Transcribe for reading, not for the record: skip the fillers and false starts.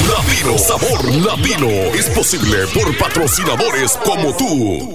Latino, sabor latino. Es posible por patrocinadores como tú.